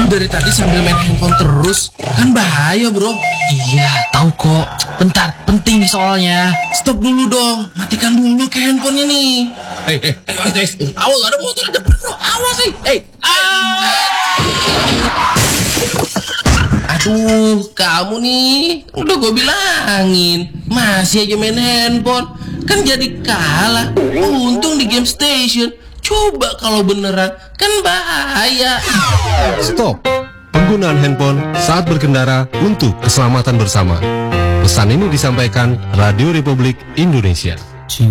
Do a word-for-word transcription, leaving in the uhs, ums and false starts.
dari tadi sambil main handphone terus, kan bahaya bro. Iya, tahu kok. Bentar, penting nih soalnya. Stop dulu dong, matikan dulu ke handphonenya nih. Hei, hei, ayo guys, awas ada motor di depan bro, awas sih. Hei, ah. Aduh, kamu nih, udah gue bilangin, masih aja main handphone, kan jadi kalah. Untung di game station. Coba kalau beneran, kan bahaya. Stop penggunaan handphone saat berkendara untuk keselamatan bersama. Pesan ini disampaikan Radio Republik Indonesia.